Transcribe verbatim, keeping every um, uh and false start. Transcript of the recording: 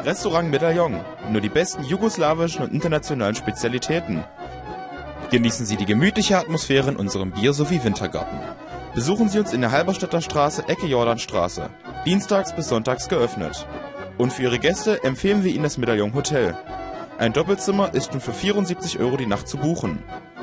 Restaurant Medaillon. Nur die besten jugoslawischen und internationalen Spezialitäten. Genießen Sie die gemütliche Atmosphäre in unserem Bier- sowie Wintergarten. Besuchen Sie uns in der Halberstädter Straße, Ecke Jordanstraße. Dienstags bis sonntags geöffnet. Und für Ihre Gäste empfehlen wir Ihnen das Medaillon Hotel. Ein Doppelzimmer ist nun für vierundsiebzig Euro die Nacht zu buchen.